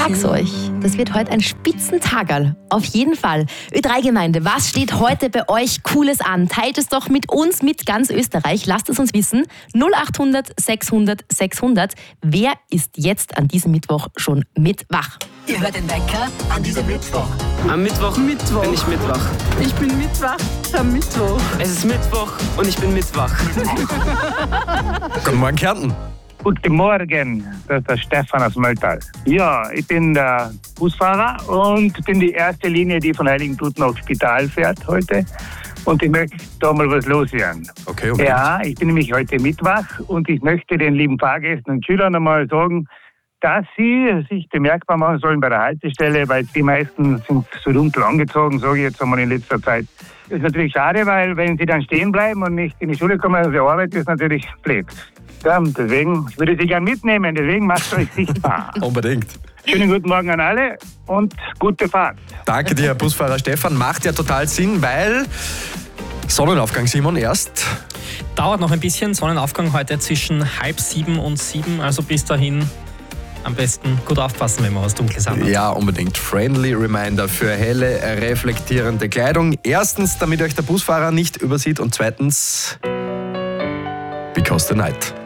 sag's euch, das wird heute ein Spitzentagerl. Auf jeden Fall. Ö3-Gemeinde, was steht heute bei euch Cooles an? Teilt es doch mit uns, mit ganz Österreich. Lasst es uns wissen. 0800 600 600. Wer ist jetzt an diesem Mittwoch schon mit wach? Ihr hört den Wecker an diesem Mittwoch. Am Mittwoch bin ich mitwach. Ich bin mitwach am Mittwoch. Es ist Mittwoch und ich bin mitwach. Guten Morgen, Kärnten. Guten Morgen, das ist der Stefan aus Mölltal. Ja, ich bin der Busfahrer und bin die erste Linie, die von Heiligenblut nach Spital fährt heute. Und ich möchte da mal was loswerden. Okay, Ja, ich bin nämlich heute mitwach und ich möchte den lieben Fahrgästen und Schülern einmal sagen, dass sie sich bemerkbar machen sollen bei der Haltestelle, weil die meisten sind so dunkel angezogen, sage ich jetzt einmal in letzter Zeit. Das ist natürlich schade, weil wenn sie dann stehen bleiben und nicht in die Schule kommen, also die Arbeit ist natürlich blöd. Ja, deswegen, ich würde sie gerne mitnehmen, deswegen macht euch sichtbar. Unbedingt. Schönen guten Morgen an alle und gute Fahrt. Danke dir, Busfahrer Stefan. Macht ja total Sinn, weil Sonnenaufgang, Simon, erst. Dauert noch ein bisschen. Sonnenaufgang heute zwischen 6:30 und 7. Also bis dahin am besten gut aufpassen, wenn man was Dunkles hat. Ja, unbedingt. Friendly Reminder für helle, reflektierende Kleidung. Erstens, damit euch der Busfahrer nicht übersieht und zweitens, because the night.